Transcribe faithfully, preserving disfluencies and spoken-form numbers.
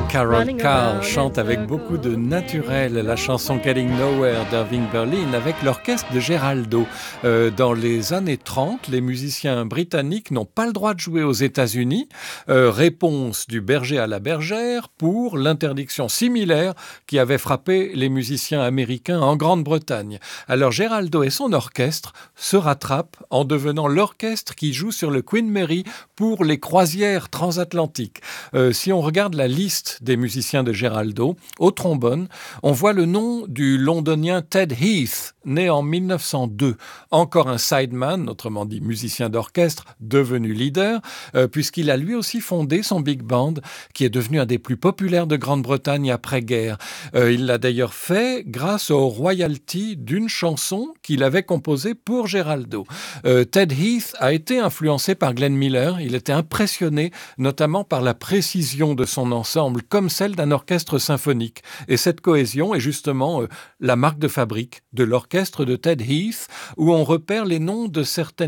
Carol Carr chante avec beaucoup de naturel la chanson Getting Nowhere d'Irving Berlin avec l'orchestre de Geraldo. Euh, dans les années trente, les musiciens britanniques n'ont pas le droit de jouer aux États-Unis. Euh, réponse du berger à la bergère pour l'interdiction similaire qui avait frappé les musiciens américains en Grande-Bretagne. Alors Geraldo et son orchestre se rattrapent en devenant l'orchestre qui joue sur le Queen Mary pour les croisières transatlantiques. Euh, si on regarde la liste des musiciens de Geraldo, au trombone, on voit le nom du londonien Ted Heath, né en mille neuf cent deux. Encore un sideman, autrement dit musicien d'orchestre, devenu leader, euh, puisqu'il a lui aussi fondé son big band, qui est devenu un des plus populaires de Grande-Bretagne après-guerre. Euh, il l'a d'ailleurs fait grâce aux royalties d'une chanson qu'il avait composée pour Geraldo. Euh, Ted Heath a été influencé par Glenn Miller. Il était impressionné notamment par la précision de son ensemble, comme celle d'un orchestre symphonique. Et cette cohésion est justement euh, la marque de fabrique de l'orchestre de Ted Heath, où on repère les noms de certaines